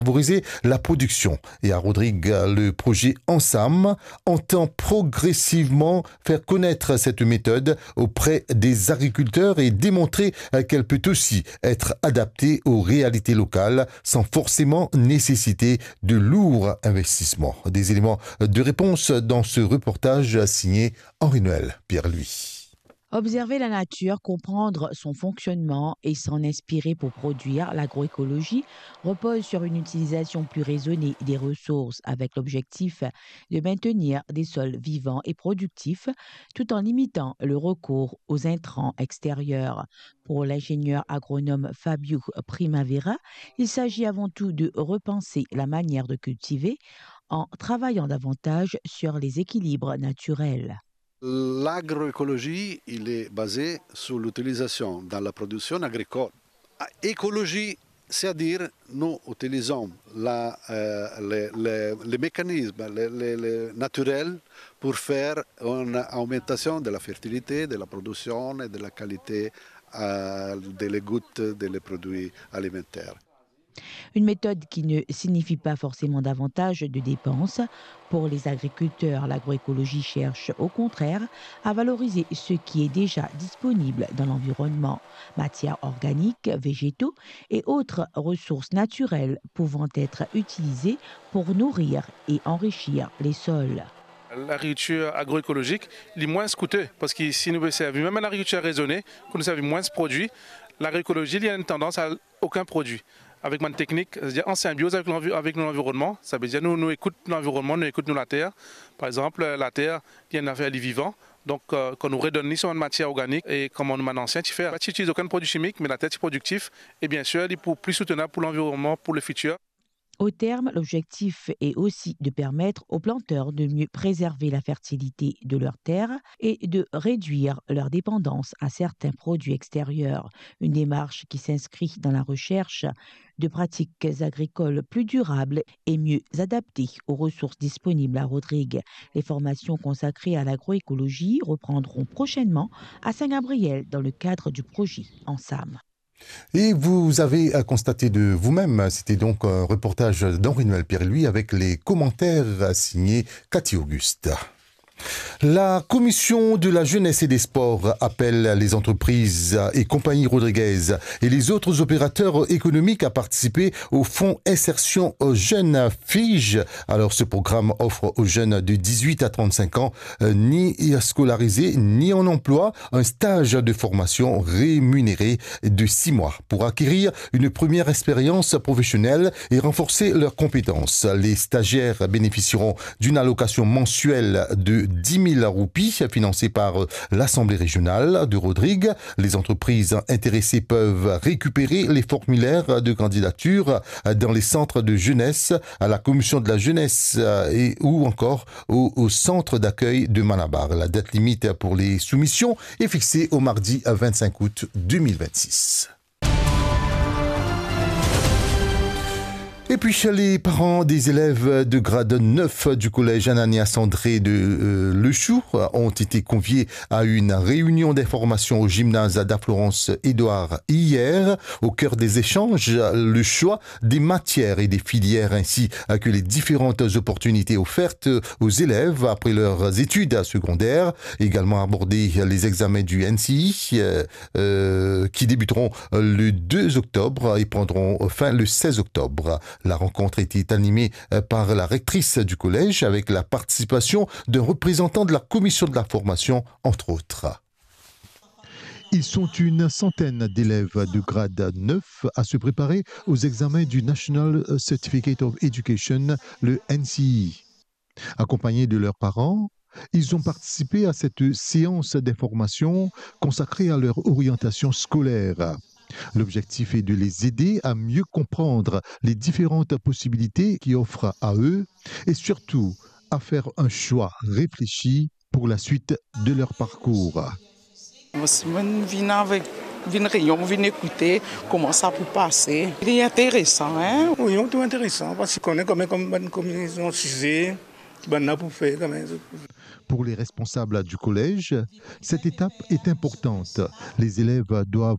favoriser la production. Et à Rodrigue, le projet Ensam entend progressivement faire connaître cette méthode auprès des agriculteurs et démontrer qu'elle peut aussi être adaptée aux réalités locales sans forcément nécessiter de lourds investissements. Des éléments de réponse dans ce reportage signé Henri-Noël Pierre-Louis. Observer la nature, comprendre son fonctionnement et s'en inspirer pour produire l'agroécologie repose sur une utilisation plus raisonnée des ressources avec l'objectif de maintenir des sols vivants et productifs tout en limitant le recours aux intrants extérieurs. Pour l'ingénieur agronome Fabio Primavera, il s'agit avant tout de repenser la manière de cultiver en travaillant davantage sur les équilibres naturels. L'agroécologie, il est basé sur l'utilisation dans la production agricole. Écologie, c'est-à-dire nous utilisons les mécanismes naturels pour faire une augmentation de la fertilité, de la production et de la qualité des gouttes des produits alimentaires. Une méthode qui ne signifie pas forcément davantage de dépenses. Pour les agriculteurs, l'agroécologie cherche au contraire à valoriser ce qui est déjà disponible dans l'environnement, matières organiques, végétaux et autres ressources naturelles pouvant être utilisées pour nourrir et enrichir les sols. L'agriculture agroécologique est moins coûteuse parce que si nous servons même l'agriculture raisonnée, quand nous servons moins de produits, l'agroécologie il y a une tendance à aucun produit. Avec ma technique, c'est-à-dire en symbiose avec l'environnement, ça veut dire nous écoutons l'environnement, nous écoutons la terre. Par exemple, la terre, il y a une affaire vivant. Donc, quand nous redonnons sur une matière organique et comme on a ancien, tu n'utilises aucun produit chimique, mais la terre est productive et bien sûr, elle est plus soutenable pour l'environnement, pour le futur. Au terme, l'objectif est aussi de permettre aux planteurs de mieux préserver la fertilité de leurs terres et de réduire leur dépendance à certains produits extérieurs. Une démarche qui s'inscrit dans la recherche de pratiques agricoles plus durables et mieux adaptées aux ressources disponibles à Rodrigue. Les formations consacrées à l'agroécologie reprendront prochainement à Saint-Gabriel dans le cadre du projet Ensam. Et vous avez constaté de vous-même, c'était donc un reportage d'Henri-Noël Pierre-Louis avec les commentaires signés Cathy Auguste. La commission de la jeunesse et des sports appelle les entreprises et compagnies rodriguaises et les autres opérateurs économiques à participer au fonds insertion jeunes FIGE. Alors ce programme offre aux jeunes de 18 à 35 ans ni scolarisés ni en emploi un stage de formation rémunéré de 6 mois pour acquérir une première expérience professionnelle et renforcer leurs compétences. Les stagiaires bénéficieront d'une allocation mensuelle de 10 000 roupies financées par l'Assemblée régionale de Rodrigue. Les entreprises intéressées peuvent récupérer les formulaires de candidature dans les centres de jeunesse, à la commission de la jeunesse ou encore au centre d'accueil de Manabar. La date limite pour les soumissions est fixée au mardi 25 août 2026. Et puis les parents des élèves de grade 9 du collège Ananias André de Le Chou ont été conviés à une réunion d'information au gymnase d'A-Florence-Édouard hier. Au cœur des échanges, le choix des matières et des filières ainsi que les différentes opportunités offertes aux élèves après leurs études secondaires. Également abordé les examens du NCI qui débuteront le 2 octobre et prendront fin le 16 octobre. La rencontre était animée par la rectrice du collège avec la participation d'un représentant de la commission de la formation, entre autres. Ils sont une centaine d'élèves de grade 9 à se préparer aux examens du National Certificate of Education, le NCE. Accompagnés de leurs parents, ils ont participé à cette séance d'information consacrée à leur orientation scolaire. L'objectif est de les aider à mieux comprendre les différentes possibilités qui offrent à eux et surtout à faire un choix réfléchi pour la suite de leur parcours. Une réunion, venir écouter comment ça peut passer. Il est intéressant, hein? Oui, c'est tout intéressant parce qu'on est comme une commission cisée. Pour les responsables du collège, cette étape est importante. Les élèves doivent